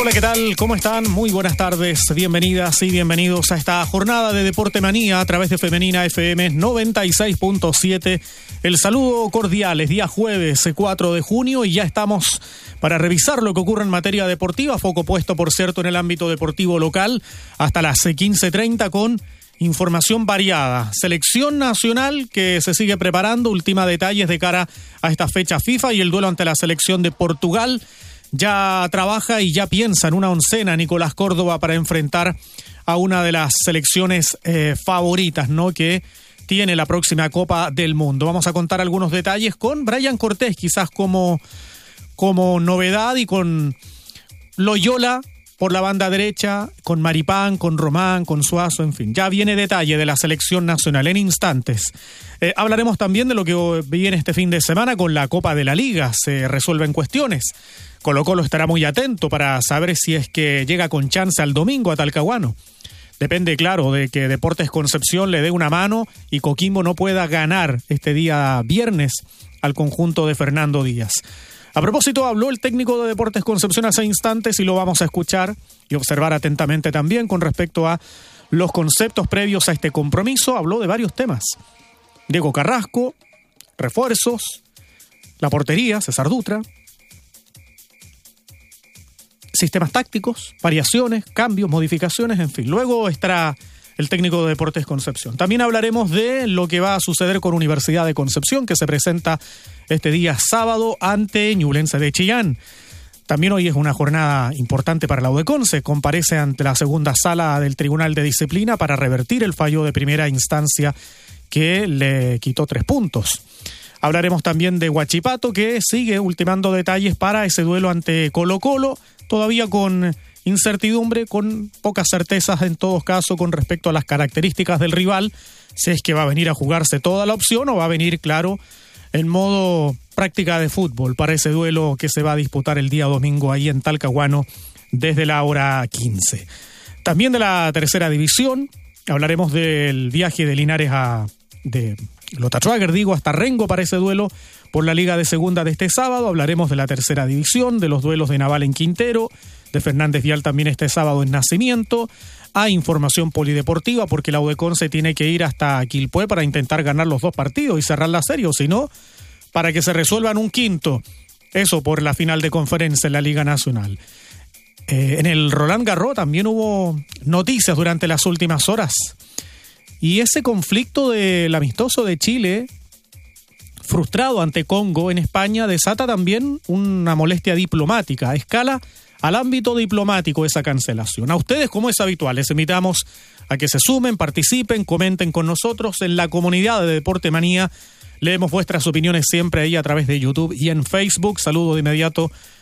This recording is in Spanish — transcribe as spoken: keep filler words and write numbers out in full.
Hola, ¿qué tal? ¿Cómo están? Muy buenas tardes, bienvenidas y bienvenidos a esta jornada de Deporte Manía a través de Femenina F M noventa y seis punto siete. El saludo cordial, es día jueves cuatro de junio y ya estamos para revisar lo que ocurre en materia deportiva, foco puesto, por cierto, en el ámbito deportivo local, hasta las quince treinta con información variada. Selección nacional que se sigue preparando, última detalles de cara a esta fecha FIFA y el duelo ante la selección de Portugal. Ya trabaja y ya piensa en una oncena Nicolás Córdoba para enfrentar a una de las selecciones eh, favoritas, ¿no?, que tiene la próxima Copa del Mundo. Vamos a contar algunos detalles con Brian Cortés, quizás como, como novedad, y con Loyola por la banda derecha, con Maripán, con Román, con Suazo, en fin. Ya viene detalle de la selección nacional en instantes. Eh, hablaremos también de lo que viene este fin de semana con la Copa de la Liga. Se resuelven cuestiones. Colo-Colo estará muy atento para saber si es que llega con chance al domingo a Talcahuano. Depende, claro, de que Deportes Concepción le dé una mano y Coquimbo no pueda ganar este día viernes al conjunto de Fernando Díaz. A propósito, habló el técnico de Deportes Concepción hace instantes y lo vamos a escuchar y observar atentamente también con respecto a los conceptos previos a este compromiso. Habló de varios temas. Diego Carrasco, refuerzos, la portería, César Dutra, sistemas tácticos, variaciones, cambios, modificaciones, en fin. Luego estará el técnico de Deportes Concepción. También hablaremos de lo que va a suceder con Universidad de Concepción, que se presenta este día sábado ante Ñublense de Chillán. También hoy es una jornada importante para la U D Conce. Comparece ante la segunda sala del Tribunal de Disciplina para revertir el fallo de primera instancia que le quitó tres puntos. Hablaremos también de Huachipato, que sigue ultimando detalles para ese duelo ante Colo-Colo, todavía con incertidumbre, con pocas certezas en todos casos con respecto a las características del rival, si es que va a venir a jugarse toda la opción o va a venir, claro, en modo práctica de fútbol para ese duelo que se va a disputar el día domingo ahí en Talcahuano desde la hora quince. También de la tercera división, hablaremos del viaje de Linares a... de Lota Schwager, digo, hasta Rengo para ese duelo por la Liga de Segunda de este sábado. Hablaremos de la tercera división, de los duelos de Naval en Quintero, de Fernández Vial también este sábado en Nacimiento. Hay información polideportiva porque la U D Conce tiene que ir hasta Quilpué para intentar ganar los dos partidos y cerrar la serie, o si no, para que se resuelvan un quinto. Eso por la final de conferencia en la Liga Nacional. Eh, en el Roland Garros también hubo noticias durante las últimas horas. Y ese conflicto del amistoso de Chile, frustrado ante Congo en España, desata también una molestia diplomática. Escala al ámbito diplomático esa cancelación. A ustedes, como es habitual, les invitamos a que se sumen, participen, comenten con nosotros en la comunidad de Deporte Manía. Leemos vuestras opiniones siempre ahí a través de YouTube y en Facebook. Saludo de inmediato